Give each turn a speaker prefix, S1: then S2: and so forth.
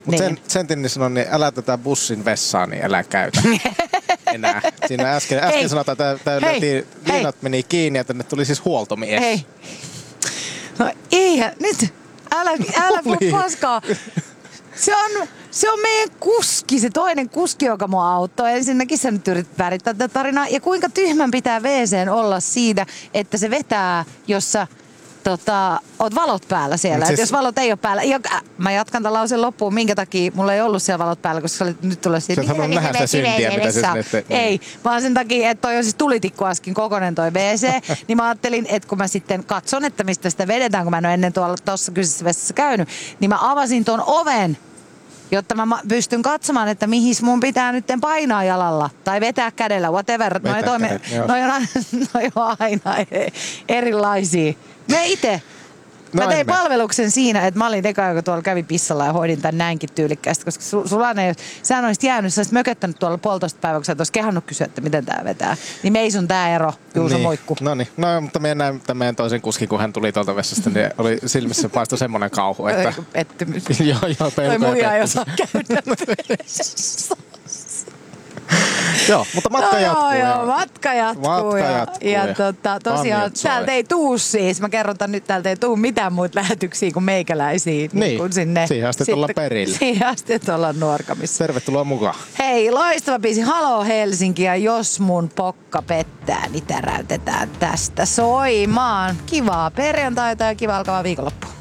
S1: Mutta
S2: Niin.
S1: sentin sanon, niin älä tätä bussin vessaa, niin älä käytä enää. Siinä äsken sanotaan, että liinat meni kiinni ja tänne tuli siis huoltomies.
S2: Hei. No eihän, nyt älä puhu paskaa. Se on meidän kuski, se toinen kuski, joka mua auttoi. Ensinnäkin sä nyt yritit värittää tätä tarinaa. Ja kuinka tyhmän pitää WC:n olla siitä, että se vetää, jos sä oot valot päällä siellä. Siis, jos valot ei ole päällä. Mä jatkan tämän lauseen loppuun, minkä takia mulla ei ollut siellä valot päällä, koska nyt tulee siitä.
S1: Sä et halunnut nähdä sitä syntiä, mitä se sinne
S2: Ei, vaan sen takia, että toi on siis tulitikku äsken kokonen toi WC. Niin mä ajattelin, että kun mä sitten katson, että mistä sitä vedetään, kun mä en ole ennen tuossa kyseisessä vessassa käynyt, niin mä avasin ton oven, jotta mä pystyn katsomaan, että mihin mun pitää nyt painaa jalalla tai vetää kädellä, whatever. Noi on aina erilaisia. Me itse. Mä tein palveluksen siinä, että mä olin eka, joka tuolla kävi pissalla ja hoidin tän näinkin tyylikkäästi, koska sä olisit jäänyt, sä olisit mököttänyt tuolla 1,5 päivää, kun sä et olisi kehannut kysyä, että miten tää vetää. Niin meissä on tää ero, Juuso
S1: niin.
S2: moikku.
S1: Noniin, no mutta minä näin tämän meidän toisen kuskin, kun hän tuli tuolta vessasta, niin oli silmissä paistoi semmonen kauhu, että...
S2: Pettymys.
S1: Joo,
S2: toi muija ei osaa käydä.
S1: Joo, mutta matka jatkuu.
S2: Joo, matka jatkuu. Ja tosiaan täältä ei tuu siis, mä kerron nyt, täältä ei tuu mitään muita lähetyksiä kuin meikäläisiä.
S1: Niin,
S2: kuin sinne.
S1: siihen asti ollaan perillä.
S2: Siihen asti ollaan Nuorkamissa.
S1: Tervetuloa mukaan.
S2: Hei, loistava biisi. Haloo Helsinki ja jos mun pokka pettää, niin täräytetään tästä soimaan. Kivaa perjantaita ja kivaa alkavaa viikonloppua.